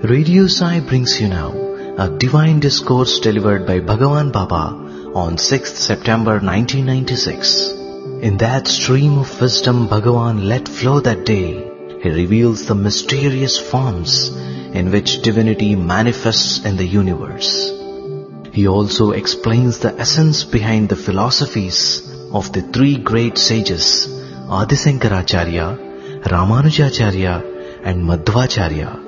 Radio Sai brings you now a divine discourse delivered by Bhagavan Baba on 6th September 1996. In that stream of wisdom Bhagavan let flow that day, he reveals the mysterious forms in which divinity manifests in the universe. He also explains the essence behind the philosophies of the three great sages, Adi Shankaracharya, Ramanujacharya and Madhvacharya.